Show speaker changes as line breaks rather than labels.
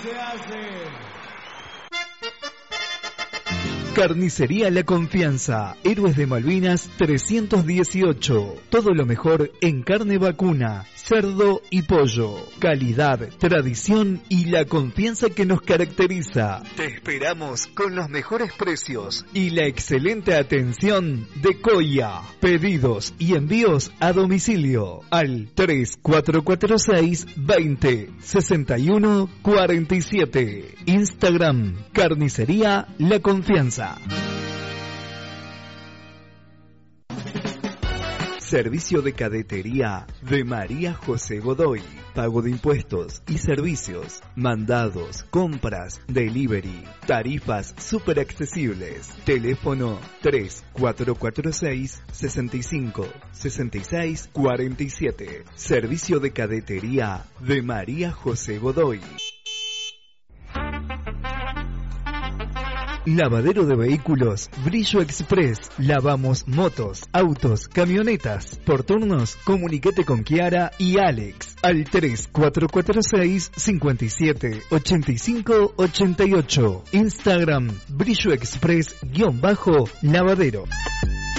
se hace.
Carnicería La Confianza, Héroes de Malvinas 318. Todo lo mejor en carne vacuna, cerdo y pollo. Calidad, tradición y la confianza que nos caracteriza. Te esperamos con los mejores precios y la excelente atención de Coya. Pedidos y envíos a domicilio al 3446 20 61 47. Instagram, Carnicería La Confianza. Servicio de cadetería de María José Godoy. Pago de impuestos y servicios, mandados, compras, delivery, tarifas súper accesibles. Teléfono 3446 65 66 47. Servicio de cadetería de María José Godoy. Lavadero de vehículos Brillo Express. Lavamos motos, autos, camionetas. Por turnos, comuníquete con Kiara y Alex al 3446 57 85 88. Instagram Brillo Express _lavadero.